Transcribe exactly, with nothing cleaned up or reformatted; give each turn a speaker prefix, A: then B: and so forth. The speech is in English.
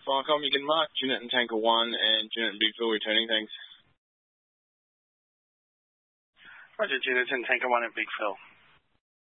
A: Viacom, you can mark Jeanette and Tanker one and Jeanette and Big Phil returning, thanks.
B: Roger, Jeanette and Tanker one and Big Phil.